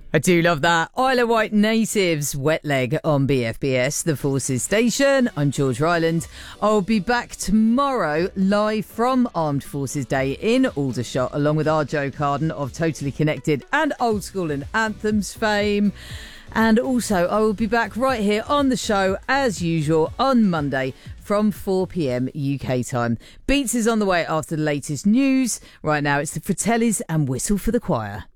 I do love that. Isle of Wight natives, Wet Leg on BFBS, the Forces Station. I'm George Ryland. I'll be back tomorrow live from Armed Forces Day in Aldershot, along with our Joe Carden of Totally Connected and Old School and Anthems fame. And also, I will be back right here on the show, as usual, on Monday from 4 p.m. UK time. Beats is on the way after the latest news. Right now, it's the Fratellis and Whistle for the Choir.